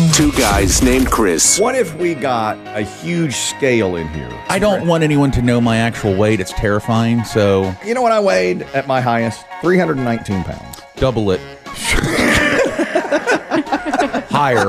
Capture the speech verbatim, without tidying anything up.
Two guys named Chris. What if we got a huge scale in here? I don't want anyone to know my actual weight. It's terrifying, so... You know what I weighed at my highest? three hundred nineteen pounds. Double it. Higher.